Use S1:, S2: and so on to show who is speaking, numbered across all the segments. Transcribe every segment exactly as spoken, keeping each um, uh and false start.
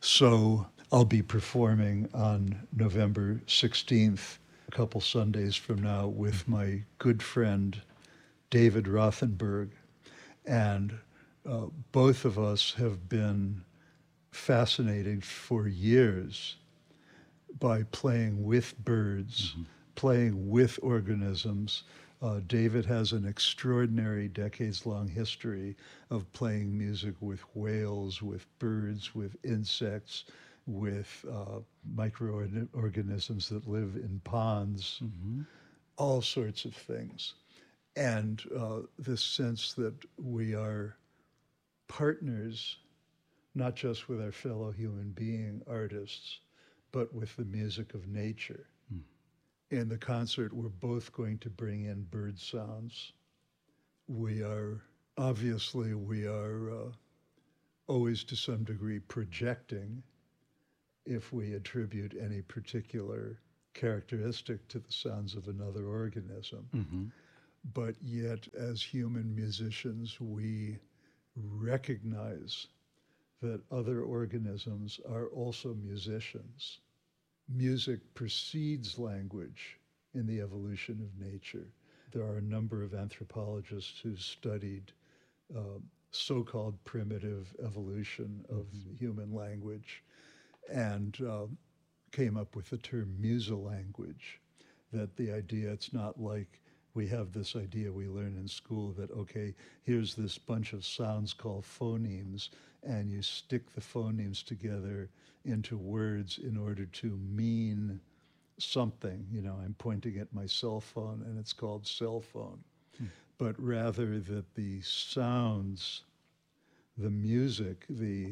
S1: So I'll be performing on November sixteenth, a couple Sundays from now, with my good friend David Rothenberg. And uh, both of us have been fascinated for years by playing with birds, mm-hmm. playing with organisms. Uh, David has an extraordinary decades-long history of playing music with whales, with birds, with insects, with uh, microorganisms that live in ponds, mm-hmm. all sorts of things. And uh, this sense that we are partners, not just with our fellow human being artists, but with the music of nature. Mm. In the concert, we're both going to bring in bird sounds. We are, obviously, we are uh, always to some degree projecting if we attribute any particular characteristic to the sounds of another organism. Mm-hmm. But yet, as human musicians, we recognize that other organisms are also musicians. Music precedes language in the evolution of nature. There are a number of anthropologists who studied uh, so-called primitive evolution of mm-hmm. human language and uh, came up with the term musolanguage, that the idea, it's not like we have this idea we learn in school that, okay, here's this bunch of sounds called phonemes, and you stick the phonemes together into words in order to mean something. You know, I'm pointing at my cell phone, and it's called cell phone. Hmm. But rather that the sounds, the music, the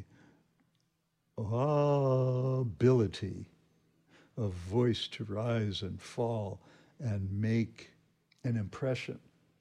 S1: ability of voice to rise and fall and make an impression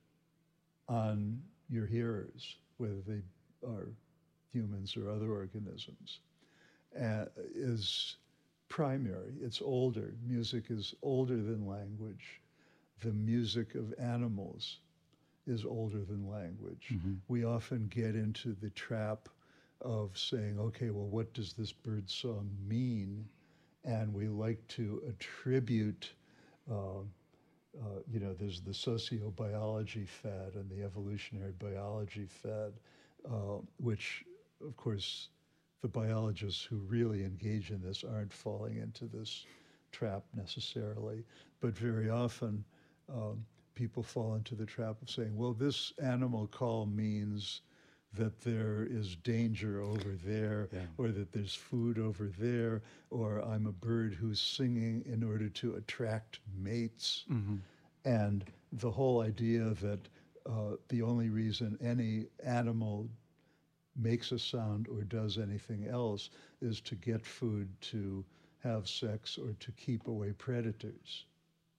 S1: on your hearers, whether they are humans or other organisms, uh, is primary. It's older. Music is older than language. The music of animals is older than language. Mm-hmm. We often get into the trap of saying, okay, well, what does this bird song mean? And we like to attribute uh, Uh, you know, there's the sociobiology fad and the evolutionary biology fad, uh, which, of course, the biologists who really engage in this aren't falling into this trap necessarily. But very often, um, people fall into the trap of saying, well, this animal call means that there is danger over there, yeah. or that there's food over there, or I'm a bird who's singing in order to attract mates. Mm-hmm. And the whole idea that uh, the only reason any animal makes a sound or does anything else is to get food, to have sex, or to keep away predators.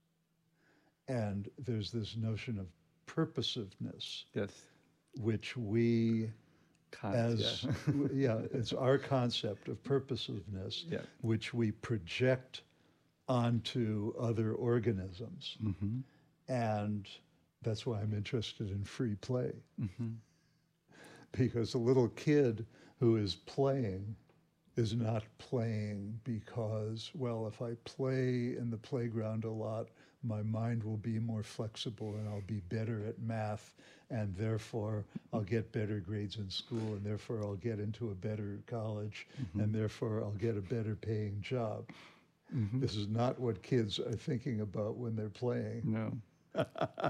S1: And there's this notion of purposiveness.
S2: Yes.
S1: Which we,
S2: Kant,
S1: as,
S2: yeah.
S1: yeah, it's our concept of purposiveness,
S2: yeah.
S1: which we project onto other organisms. Mm-hmm. And that's why I'm interested in free play. Mm-hmm. Because a little kid who is playing is not playing because, well, if I play in the playground a lot, my mind will be more flexible and I'll be better at math, and therefore I'll get better grades in school, and therefore I'll get into a better college, mm-hmm. and therefore I'll get a better paying job. Mm-hmm. This is not what kids are thinking about when they're playing.
S2: No.